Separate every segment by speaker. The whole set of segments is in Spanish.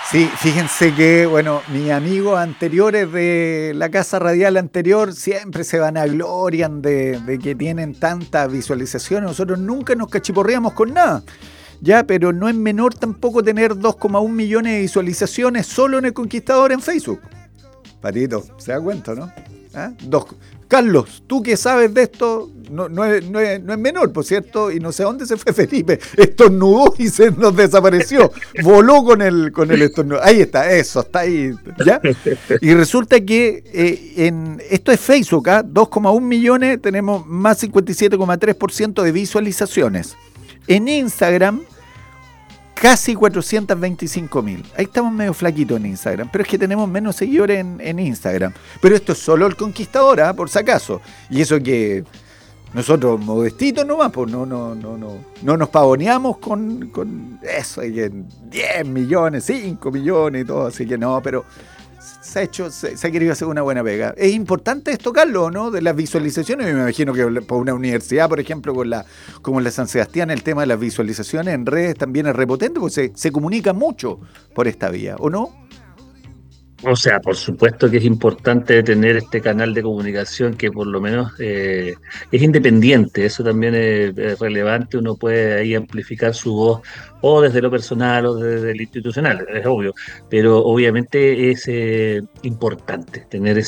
Speaker 1: Sí, fíjense que, bueno, mis amigos anteriores de la casa radial anterior siempre se vanaglorian de que tienen tantas visualizaciones. Nosotros nunca nos cachiporreamos con nada. Ya, pero no es menor tampoco tener 2,1 millones de visualizaciones solo en El Conquistador en Facebook. Patito, se da cuenta, ¿no? ¿Ah? Carlos, tú que sabes de esto, no es menor, por cierto, y no sé a dónde se fue Felipe. Estornudó y se nos desapareció. Voló con el estornudo. Ahí está, eso, está ahí. ¿Ya? Y resulta que esto es Facebook, ¿ah? 2,1 millones, tenemos más 57,3% de visualizaciones. En Instagram, casi 425.000. Ahí estamos medio flaquitos en Instagram, pero es que tenemos menos seguidores en Instagram. Pero esto es solo El Conquistador, ¿eh? Por si acaso. Y eso que nosotros modestitos nomás, pues no nos pavoneamos con eso, hay que 10 millones, 5 millones y todo, así que no, pero se ha querido hacer una buena pega. Es importante esto, Carlos, ¿no? De las visualizaciones. Me imagino que por una universidad, por ejemplo, como la San Sebastián, el tema de las visualizaciones en redes también es repotente, porque se comunica mucho por esta vía, ¿o no?
Speaker 2: O sea, por supuesto que es importante tener este canal de comunicación que por lo menos es independiente, eso también es relevante, uno puede ahí amplificar su voz o desde lo personal o desde lo institucional, es obvio, pero obviamente es importante tener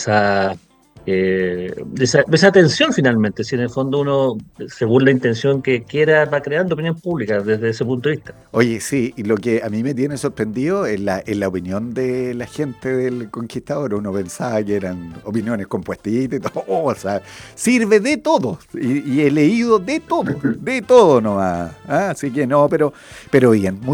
Speaker 2: esa atención finalmente, si en el fondo uno, según la intención que quiera, va creando opinión pública desde ese punto de vista.
Speaker 1: Oye, sí, y lo que a mí me tiene sorprendido es la opinión de la gente del Conquistador. Uno pensaba que eran opiniones compuestitas y todo, o sea, sirve de todo. Y he leído de todo nomás. ¿Ah? Así que no, pero bien.